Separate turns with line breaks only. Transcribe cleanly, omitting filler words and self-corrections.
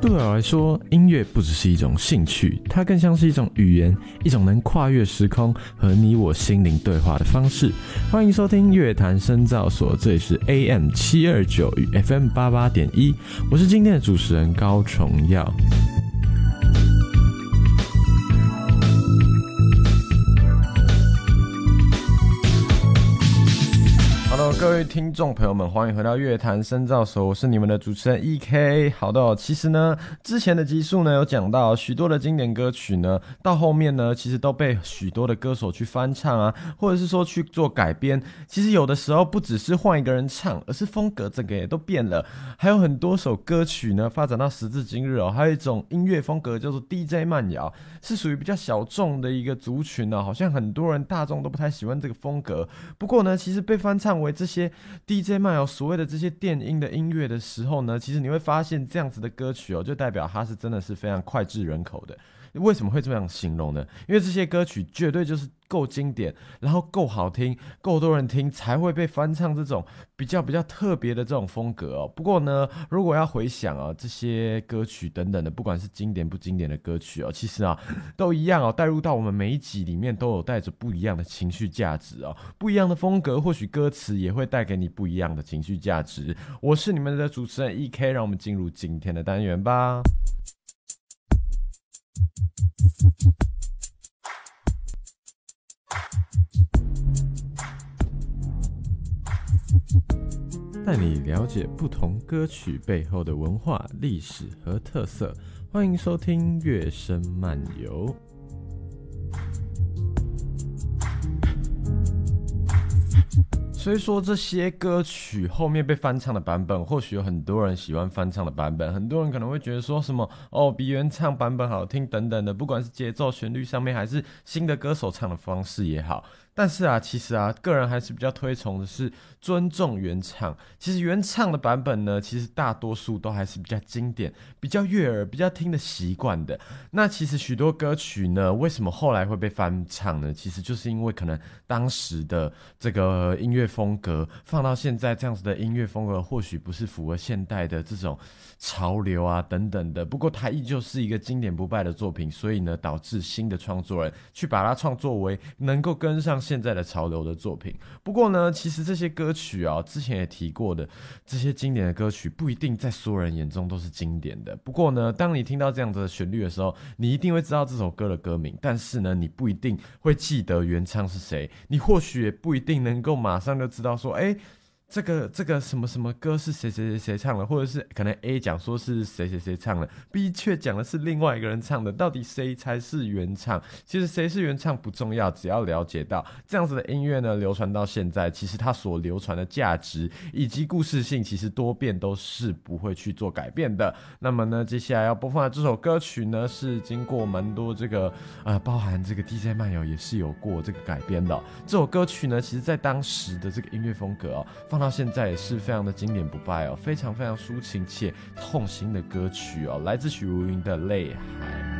对我来说，音乐不只是一种兴趣，它更像是一种语言，一种能跨越时空和你我心灵对话的方式。欢迎收听乐坛深造所，这里是 AM729与 FM88.1，我是今天的主持人高崇耀。Hello， 各位听众朋友们，欢迎回到乐坛深造所，我是你们的主持人 EK。好的其实呢，之前的集数呢有讲到许多的经典歌曲呢，到后面呢其实都被许多的歌手去翻唱啊，或者是说去做改编。其实有的时候不只是换一个人唱，而是风格整个也都变了。还有很多首歌曲呢，发展到时至今日还有一种音乐风格叫做 DJ 慢摇，是属于比较小众的一个族群好像很多人大众都不太喜欢这个风格。不过呢，其实被翻唱为这些 DJ 慢摇所谓的这些电音的音乐的时候呢，其实你会发现这样子的歌曲就代表它是真的是非常脍炙人口的。为什么会这样形容呢？因为这些歌曲绝对就是够经典，然后够好听，够多人听，才会被翻唱这种比较特别的这种风格不过呢，如果要回想这些歌曲等等的，不管是经典不经典的歌曲其实都一样带入到我们每一集里面都有带着不一样的情绪价值不一样的风格，或许歌词也会带给你不一样的情绪价值。我是你们的主持人 EK， 让我们进入今天的单元吧。带你了解不同歌曲背后的文化、历史和特色，欢迎收听《乐声漫游》。所以说这些歌曲后面被翻唱的版本，或许有很多人喜欢翻唱的版本，很多人可能会觉得说什么比原唱版本好听等等的，不管是节奏、旋律上面，还是新的歌手唱的方式也好。但是其实个人还是比较推崇的是尊重原唱。其实原唱的版本呢，其实大多数都还是比较经典、比较悦耳、比较听得习惯的。那其实许多歌曲呢，为什么后来会被翻唱呢？其实就是因为可能当时的这个音乐风格放到现在这样子的音乐风格，或许不是符合现代的这种潮流等等的。不过它依旧是一个经典不败的作品，所以呢，导致新的创作人去把它创作为能够跟上现在的潮流的作品。不过呢，其实这些歌曲之前也提过的，这些经典的歌曲不一定在所有人眼中都是经典的。不过呢，当你听到这样子的旋律的时候，你一定会知道这首歌的歌名，但是呢，你不一定会记得原唱是谁，你或许也不一定能够马上就知道说这个什么什么歌是谁唱的，或者是可能 A 讲说是谁唱的， B 却讲的是另外一个人唱的，到底谁才是原唱？其实谁是原唱不重要，只要了解到这样子的音乐呢流传到现在，其实它所流传的价值以及故事性其实多变都是不会去做改变的。那么呢，接下来要播放的这首歌曲呢，是经过蛮多这个包含这个 DJ 漫游也是有过这个改编的这首歌曲呢，其实在当时的这个音乐风格放到现在也是非常的经典不败非常非常抒情且痛心的歌曲来自许茹芸的《泪海》。